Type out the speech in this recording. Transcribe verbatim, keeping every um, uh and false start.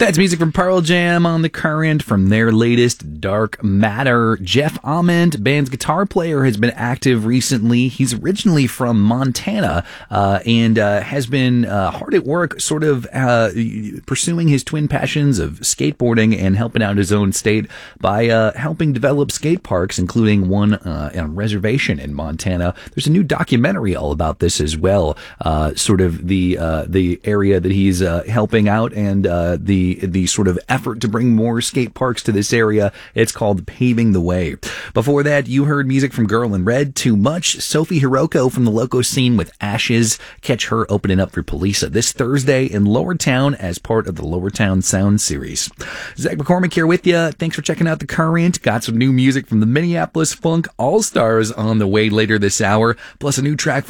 That's music from Pearl Jam on The Current from their latest Dark Matter. Jeff Ament, band's guitar player, has been active recently. He's originally from Montana uh, and uh, has been uh, hard at work sort of uh, pursuing his twin passions of skateboarding and helping out his own state by uh, helping develop skate parks, including one uh, on a reservation in Montana. There's a new documentary all about this as well, uh, sort of the uh, the area that he's uh, helping out and uh, the the sort of effort to bring more skate parks to this area. It's called Paving the Way. Before that, you heard music from Girl in Red, Too Much, Sophie Hiroko from the Loco Scene with Ashes. Catch her opening up for Polisa this Thursday in Lower Town as part of the Lower Town Sound Series. Zach McCormick here with you. Thanks for checking out The Current. Got some new music from the Minneapolis Funk All-Stars on the way later this hour, plus a new track from